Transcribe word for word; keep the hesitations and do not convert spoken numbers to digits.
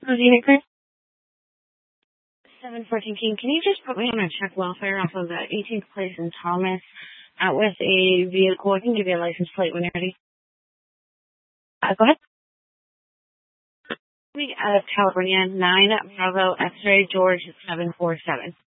Rosina Chris, seven fourteen King. Can you just put me on a check welfare off of the eighteenth place in Thomas out with a vehicle? I can give you a license plate when you're ready. Uh, go ahead. Me out of California, nine Bravo X-ray George seven four seven.